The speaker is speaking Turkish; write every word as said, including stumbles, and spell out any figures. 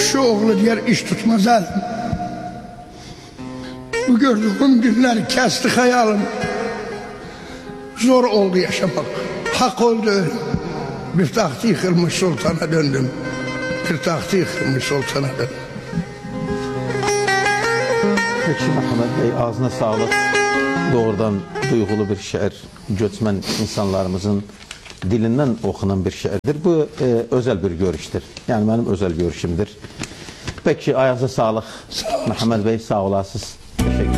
Qonşu oğlu diğer iş tutmaz el. Bu gördüğüm günleri kesti hayalım. Zor oldu yaşamak. Hak oldu. Bir tahtı yıkılmış sultana döndüm. Bir tahtı yıkılmış sultana döndüm. Peki Mehmet Bey, ağzına sağlık. Doğrudan duygulu bir şiir, göçmen insanlarımızın dilinden okunan bir şiirdir. Bu e, özel bir görüştür. Yani benim özel görüşümdür. Peki ayağınıza sağlık. Sağ Mehmet Bey, sağ olasınız.